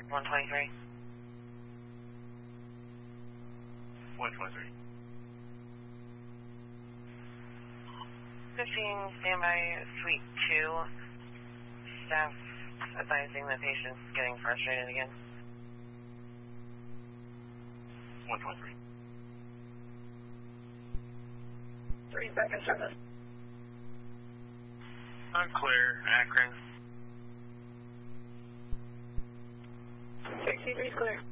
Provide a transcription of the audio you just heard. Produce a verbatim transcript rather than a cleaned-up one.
one twenty-three. one twenty-three. fifteen, standby, suite two. Staff advising the patient's getting frustrated again. one twenty-three. Three seconds service. Unclear, Akron. sixty-three clear.